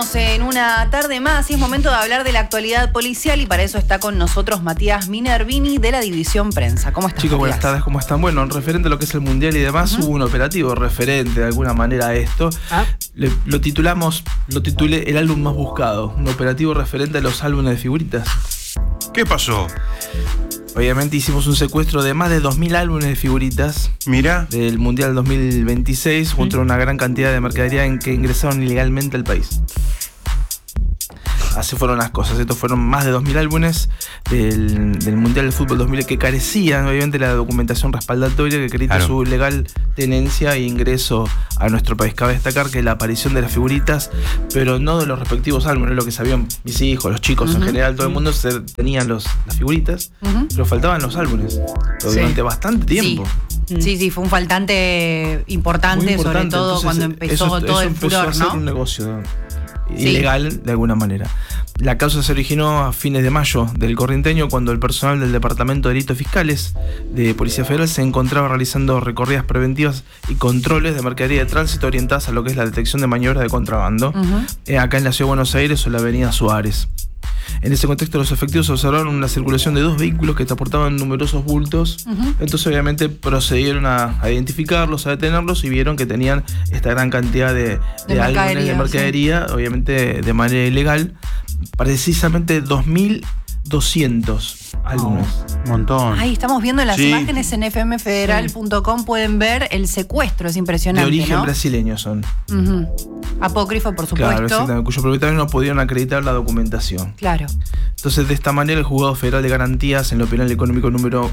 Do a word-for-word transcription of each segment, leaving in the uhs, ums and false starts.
En una tarde más y es momento de hablar de la actualidad policial y para eso está con nosotros Matías Minervini de la División Prensa. ¿Cómo estás, Chicos, Matías? buenas tardes, ¿cómo están? Bueno, en referente a lo que es el Mundial y demás, uh-huh. hubo un operativo referente de alguna manera a esto. ¿Ah? Le, lo titulamos, lo titulé El álbum más buscado, un operativo referente a los álbumes de figuritas. ¿Qué pasó? Obviamente hicimos un secuestro de más de dos mil álbumes de figuritas. Mira. Del Mundial dos mil veintiséis, junto a una gran cantidad de mercadería en que ingresaron ilegalmente al país. Así fueron las cosas. Estos fueron más de dos mil álbumes del, del Mundial de Fútbol dos mil que carecían, obviamente, la documentación respaldatoria que acredita claro. su legal tenencia e ingreso a nuestro país. Cabe destacar que la aparición de las figuritas, pero no de los respectivos álbumes, lo que sabían mis hijos, los chicos uh-huh. en general, todo el mundo se, tenían los, las figuritas, uh-huh. pero faltaban los álbumes sí. durante bastante tiempo. Sí. Sí, sí, fue un faltante importante, importante. sobre todo Entonces, cuando empezó eso, todo eso el furor, empezó a ser ¿no? un negocio ilegal sí. de alguna manera. La causa se originó a fines de mayo del corrienteño, cuando el personal del Departamento de Delitos Fiscales de Policía Federal se encontraba realizando recorridas preventivas y controles de mercadería de tránsito orientadas a lo que es la detección de maniobras de contrabando, uh-huh. eh, acá en la Ciudad de Buenos Aires o la avenida Suárez. En ese contexto, los efectivos observaron una circulación de dos vehículos que transportaban numerosos bultos. Uh-huh. Entonces, obviamente, procedieron a, a identificarlos, a detenerlos y vieron que tenían esta gran cantidad de, de, de álbumes de mercadería, sí. obviamente de manera ilegal, precisamente dos mil doscientos álbumes. Oh, un montón. Ahí estamos viendo las sí. imágenes en f m federal punto com, sí. pueden ver el secuestro, es impresionante. De origen ¿no? brasileño son. Uh-huh. Apócrifo, por supuesto. Claro, cuyo propietario no pudieron acreditar la documentación. Claro. Entonces, de esta manera, el Juzgado Federal de Garantías en lo Penal Económico número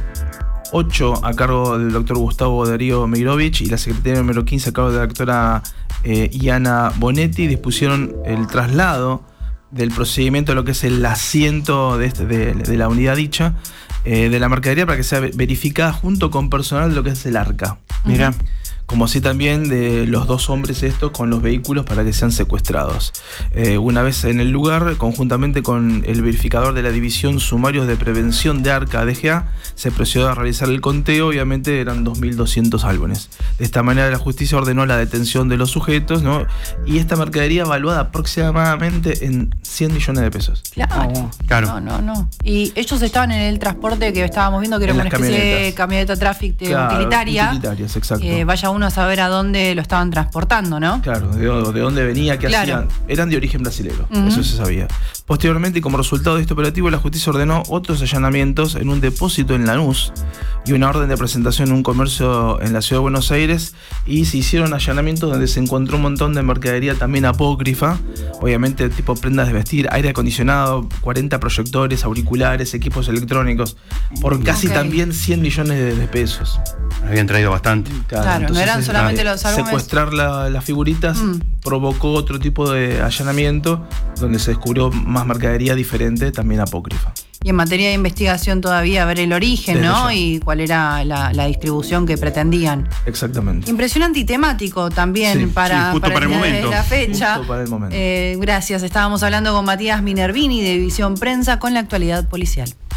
ocho, a cargo del doctor Gustavo Darío Meirovich, y la secretaria número quince, a cargo de la doctora eh, Iana Bonetti, dispusieron el traslado del procedimiento de lo que es el asiento de, este, de, de la unidad dicha, eh, de la mercadería, para que sea verificada junto con personal de lo que es el ARCA. Mira. Como así también de los dos hombres estos con los vehículos para que sean secuestrados. Eh, una vez en el lugar, conjuntamente con el verificador de la División Sumarios de Prevención de ARCA, D G A, se procedió a realizar el conteo. Obviamente eran dos mil doscientos álbumes. De esta manera la justicia ordenó la detención de los sujetos, ¿no? Y esta mercadería valuada aproximadamente en cien millones de pesos. Claro, oh, claro. No, no, no. Y ellos estaban en el transporte que estábamos viendo, que era en una especie de camioneta tráfico claro, utilitaria. Utilitarias, exacto. Eh, vaya uno a saber a dónde lo estaban transportando, ¿no? Claro, de, de dónde venía, qué claro. hacían. Eran de origen brasilero, uh-huh. eso se sabía. Posteriormente, y como resultado de este operativo, la justicia ordenó otros allanamientos en un depósito en Lanús y una orden de presentación en un comercio en la Ciudad de Buenos Aires, y se hicieron allanamientos donde se encontró un montón de mercadería también apócrifa, obviamente tipo prendas de vestir, aire acondicionado, cuarenta proyectores, auriculares, equipos electrónicos, por casi okay. también cien millones de, de pesos. Habían traído bastante. Claro, claro entonces, no eran solamente los álbumes. Secuestrar la, las figuritas mm. provocó otro tipo de allanamiento donde se descubrió más mercadería diferente, también apócrifa. Y en materia de investigación todavía ver el origen, Desde ¿no? Ya. Y cuál era la, la distribución que pretendían. Exactamente. Impresionante y temático también sí, para, sí, justo para, para el, el momento. la fecha. Justo para el momento. Eh, gracias. Estábamos hablando con Matías Minervini de División Prensa con la actualidad policial.